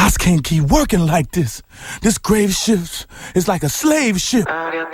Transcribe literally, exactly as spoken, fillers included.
I can't keep working like this. This grave shift is like a slave ship.